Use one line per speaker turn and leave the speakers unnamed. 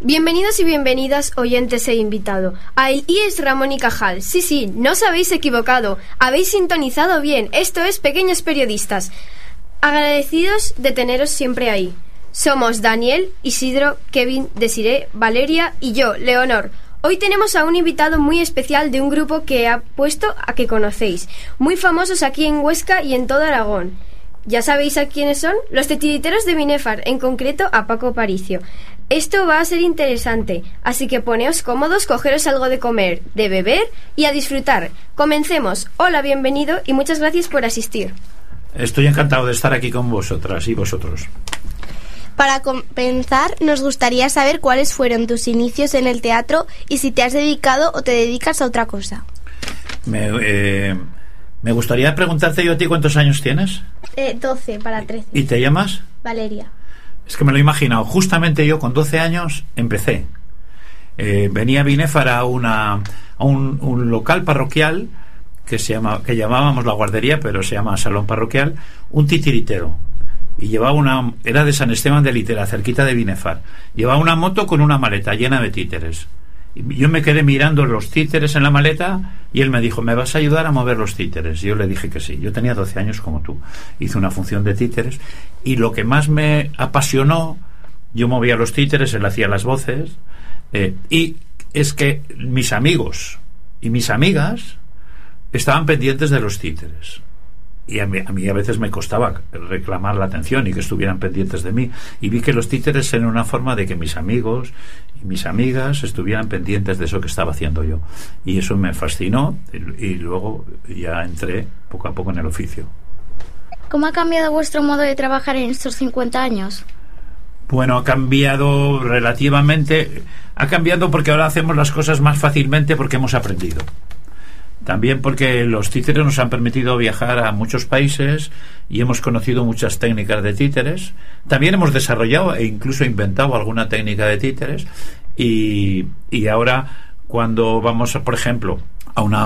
Bienvenidos y bienvenidas, oyentes e invitado, a el IES Ramón y Cajal. Sí, no os habéis equivocado, habéis sintonizado bien. Esto es Pequeños Periodistas. Agradecidos de teneros siempre ahí. Somos Daniel, Isidro, Kevin, Desiree, Valeria y yo, Leonor. Hoy tenemos a un invitado muy especial de un grupo que ha puesto a que conocéis, muy famosos aquí en Huesca y en todo Aragón. ¿Ya sabéis a quiénes son? Los titiriteros de Binefar, en concreto a Paco Paricio. Esto va a ser interesante, así que poneos cómodos, cogeros algo de comer, de beber y a disfrutar. Comencemos. Hola, bienvenido y muchas gracias por asistir.
Estoy encantado de estar aquí con vosotras y vosotros.
Para comenzar, nos gustaría saber cuáles fueron tus inicios en el teatro y si te has dedicado o te dedicas a otra cosa.
Me gustaría preguntarte yo a ti cuántos años tienes.
12 para 13.
¿Y te llamas?
Valeria.
Es que me lo he imaginado. Justamente yo con 12 años empecé. Venía a Binefar a un local parroquial que llamábamos la guardería, pero se llama salón parroquial, un titiritero. Y llevaba era de San Esteban de Litera, cerquita de Binefar. Llevaba una moto con una maleta llena de títeres. Y yo me quedé mirando los títeres en la maleta y él me dijo, ¿me vas a ayudar a mover los títeres? Y yo le dije que sí. Yo tenía 12 años como tú. Hice una función de títeres y lo que más me apasionó, yo movía los títeres, él hacía las voces, y es que mis amigos y mis amigas estaban pendientes de los títeres. Y a mí a veces me costaba reclamar la atención y que estuvieran pendientes de mí. Y vi que los títeres eran una forma de que mis amigos y mis amigas estuvieran pendientes de eso que estaba haciendo yo. Y eso me fascinó y luego ya entré poco a poco en el oficio.
¿Cómo ha cambiado vuestro modo de trabajar en estos 50 años?
Bueno, ha cambiado relativamente. Ha cambiado porque ahora hacemos las cosas más fácilmente porque hemos aprendido. También porque los títeres nos han permitido viajar a muchos países y hemos conocido muchas técnicas de títeres. También hemos desarrollado e incluso inventado alguna técnica de títeres y ahora cuando vamos, por ejemplo, a una